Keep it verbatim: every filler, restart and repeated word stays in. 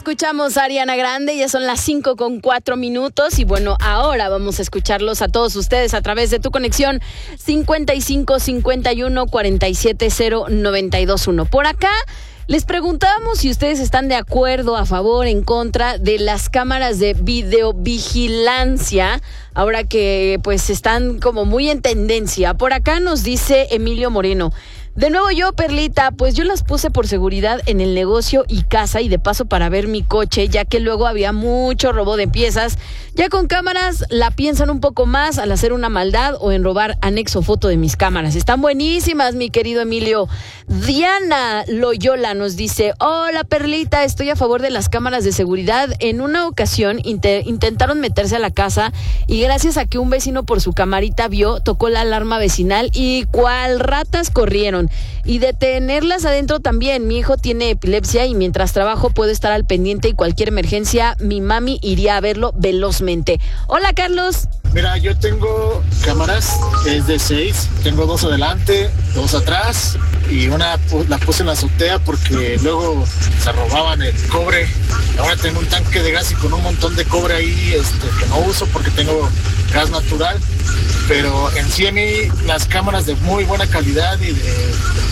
escuchamos a Ariana Grande, ya son las cinco con cuatro minutos y bueno, ahora vamos a escucharlos a todos ustedes a través de tu conexión cincuenta y cinco cincuenta y uno cuarenta y siete cero noventa y dos uno. Por acá les preguntábamos si ustedes están de acuerdo, a favor, en contra de las cámaras de videovigilancia, ahora que pues están como muy en tendencia. Por acá nos dice Emilio Moreno: de nuevo yo, Perlita, pues yo las puse por seguridad en el negocio y casa y de paso para ver mi coche, ya que luego había mucho robo de piezas. Ya con cámaras la piensan un poco más al hacer una maldad o en robar anexo foto de mis cámaras. Están buenísimas, mi querido Emilio. Diana Loyola nos dice: hola, Perlita, estoy a favor de las cámaras de seguridad. En una ocasión inter- intentaron meterse a la casa y gracias a que un vecino por su camarita vio, tocó la alarma vecinal y cual ratas corrieron. Y de tenerlas adentro también. Mi hijo tiene epilepsia y mientras trabajo puedo estar al pendiente y cualquier emergencia mi mami iría a verlo velozmente. Hola, Carlos. Mira, yo tengo cámaras, es de seis, tengo dos adelante, dos atrás y una la puse en la azotea porque luego se robaban el cobre. Ahora tengo un tanque de gas y con un montón de cobre ahí este, que no uso porque tengo gas natural, pero en sí a mí las cámaras de muy buena calidad y de